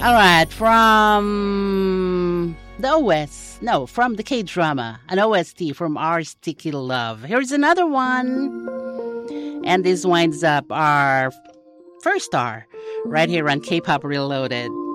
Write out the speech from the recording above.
All right, from the OS. No, from the K-drama. An OST from Our Sticky Love. Here's another one. And this winds up our first star right here on K-Pop Reloaded.